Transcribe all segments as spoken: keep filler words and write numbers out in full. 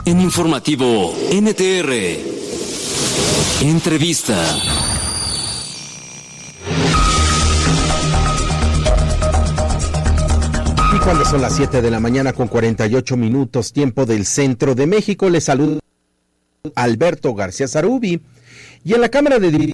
En Informativo N T R, entrevista. Y cuando son las siete de la mañana con cuarenta y ocho minutos, tiempo del centro de México, les saluda Alberto García Zarubi. Y en la Cámara de Diputados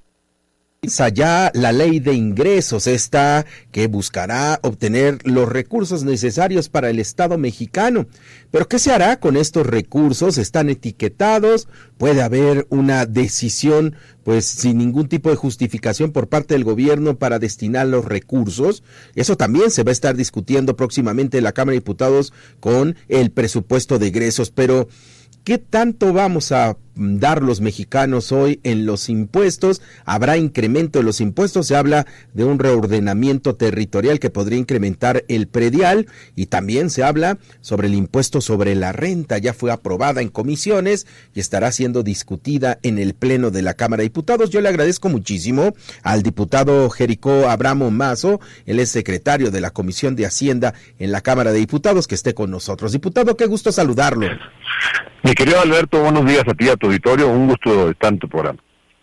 ya la ley de ingresos, esta que buscará obtener los recursos necesarios para el Estado mexicano. Pero ¿qué se hará con estos recursos? ¿Están etiquetados? ¿Puede haber una decisión pues sin ningún tipo de justificación por parte del gobierno para destinar los recursos? Eso también se va a estar discutiendo próximamente en la Cámara de Diputados con el presupuesto de egresos. Pero ¿qué tanto vamos a dar los mexicanos hoy en los impuestos? ¿Habrá incremento de los impuestos? Se habla de un reordenamiento territorial que podría incrementar el predial, y también se habla sobre el impuesto sobre la renta. Ya fue aprobada en comisiones y estará siendo discutida en el Pleno de la Cámara de Diputados. Yo le agradezco muchísimo al diputado Jericó Abramo Mazo, él es secretario de la Comisión de Hacienda en la Cámara de Diputados, que esté con nosotros. Diputado, qué gusto saludarlo. Mi querido Alberto, buenos días a ti y a tu auditorio, un gusto estar en tu programa.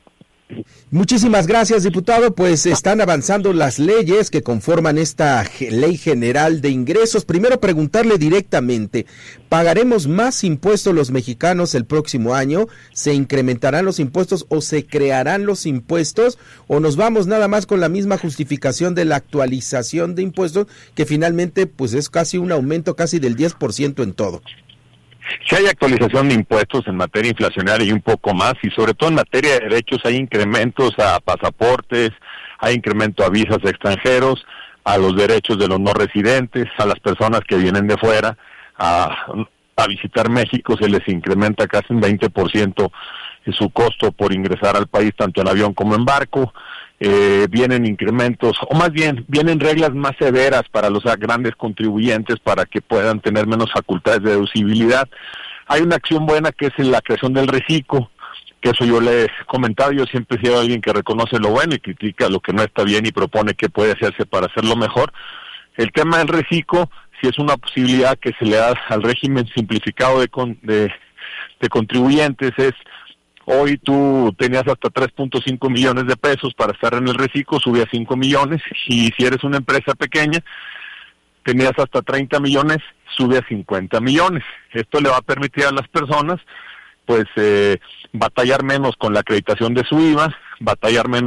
Muchísimas gracias, diputado. Pues están avanzando las leyes que conforman esta Ley General de Ingresos. Primero preguntarle directamente, ¿pagaremos más impuestos los mexicanos el próximo año? ¿Se incrementarán los impuestos o se crearán los impuestos? ¿O nos vamos nada más con la misma justificación de la actualización de impuestos, que finalmente pues es casi un aumento casi del diez por ciento en todo? Si hay actualización de impuestos en materia inflacionaria y un poco más, y sobre todo en materia de derechos hay incrementos a pasaportes, hay incremento a visas a extranjeros, a los derechos de los no residentes, a las personas que vienen de fuera a, a visitar México, se les incrementa casi un veinte por ciento su costo por ingresar al país, tanto en avión como en barco. Eh, vienen incrementos, o más bien, vienen reglas más severas para los grandes contribuyentes para que puedan tener menos facultades de deducibilidad. Hay una acción buena que es la creación del reciclo, que eso yo les he comentado. Yo siempre he sido alguien que reconoce lo bueno y critica lo que no está bien y propone qué puede hacerse para hacerlo mejor. El tema del reciclo, si es una posibilidad que se le da al régimen simplificado de, con, de, de contribuyentes, es: hoy tú tenías hasta tres punto cinco millones de pesos para estar en el reciclo, sube a cinco millones, y si eres una empresa pequeña, tenías hasta treinta millones, sube a cincuenta millones. Esto le va a permitir a las personas, pues, eh, batallar menos con la acreditación de su I V A, batallar menos